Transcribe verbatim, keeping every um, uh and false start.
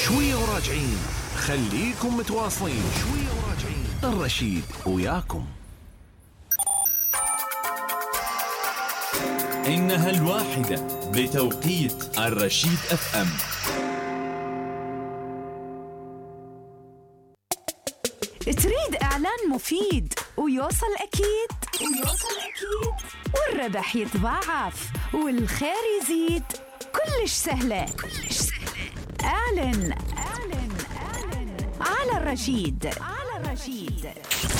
شوية وراجعين، خليكم متواصلين. شوية وراجعين، الرشيد وياكم. إنها الواحدة بتوقيت الرشيد أف أم. تريد إعلان مفيد ويوصل أكيد ويوصل أكيد والربح يتضاعف والخير يزيد؟ كلش سهلة كلش سهلة. اعلن اعلن اعلن على الرشيد على الرشيد.